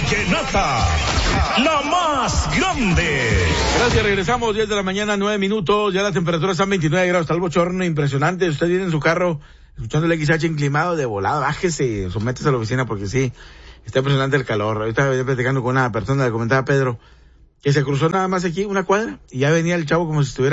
Vallenata, la más grande. Gracias, regresamos 10 de la mañana, 9 minutos, ya la temperatura está en 29 grados, está el bochorno impresionante. Usted viene en su carro escuchando el XH inclinado de volada, bájese, sométese a la oficina porque sí, está impresionante el calor. Ahorita venía platicando con una persona, le comentaba a Pedro, que se cruzó nada más aquí una cuadra y ya venía el chavo como si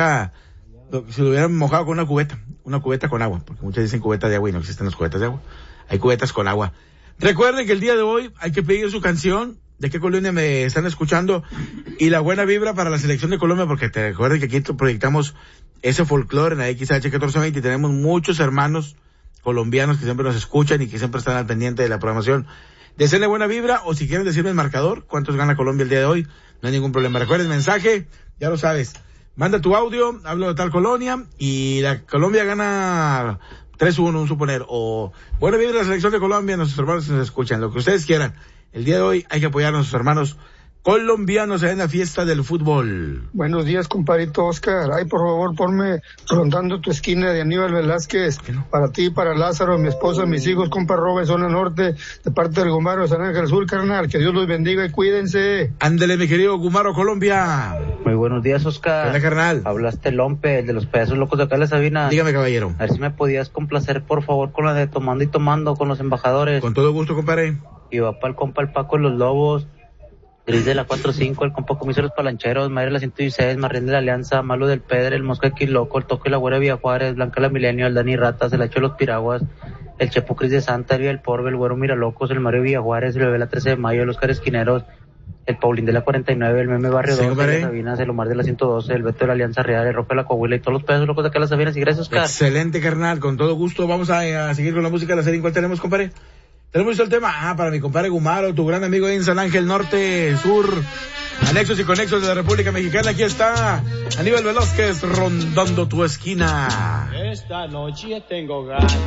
lo hubieran mojado con una cubeta con agua, porque muchos dicen cubeta de agua y no existen las cubetas de agua, hay cubetas con agua. Recuerden que el día de hoy hay que pedir su canción, de qué colonia me están escuchando, y la buena vibra para la selección de Colombia, porque te recuerden que aquí proyectamos ese folclore en la XH 1420 y tenemos muchos hermanos colombianos que siempre nos escuchan y que siempre están al pendiente de la programación. Deseenle buena vibra, o si quieren decirme el marcador, cuántos gana Colombia el día de hoy, no hay ningún problema. Recuerden el mensaje, ya lo sabes, manda tu audio, hablo de tal colonia, y la Colombia gana 3-1, un suponer, o buena vibra la selección de Colombia, nuestros hermanos nos escuchan, lo que ustedes quieran. El día de hoy hay que apoyar a nuestros hermanos colombianos en la fiesta del fútbol. Buenos días, compadrito Oscar. Ay, por favor, ponme Rondando tu esquina de Aníbal Velázquez. No? Para ti, para Lázaro, mi esposa, mis hijos, compa Robe, zona norte, de parte del Gumaro de San Ángel Sur, carnal. Que Dios los bendiga y cuídense. Ándele, mi querido Gumaro, Colombia. Muy buenos días, Oscar. Hola, carnal. Hablaste Lompe, el de los pedazos locos de acá de la Sabina. Dígame, caballero. A ver si me podías complacer, por favor, con la de Tomando y Tomando, con los embajadores. Con todo gusto, compadre. Y va para el compa el Paco Los Lobos, Gris de la 4-5, el compa Comiso de los Palancheros, Madre de la 116, Marrín de la Alianza, Malo del Pedre, el Mosca de Quiloco, el Toque de la Güera de Villa Juárez, Blanca la Milenio, el Dani Ratas, el Hacho de los Piraguas, el Chepo Cris de Santa, el Vía del Porbe, el Güero Miralocos, el Mario Villa Juárez, el Bebé la 13 de Mayo, el Oscar Esquineros, el Paulín de la 49, el Meme Barrio 2, el Sabinas, el Omar de la 112, el Beto de la Alianza Real, el Roque de la Coahuila y todos los pedazos locos de acá de las Sabinas. Y gracias, Oscar. Excelente, carnal, con todo gusto. Vamos a seguir con la música de la serie. ¿Cuál tenemos, compadre? Tenemos listo el tema. Para mi compadre Gumaro, tu gran amigo ahí en San Ángel Norte, Sur, anexos y conexos de la República Mexicana. Aquí está Aníbal Velázquez, Rondando tu esquina. Esta noche tengo ganas.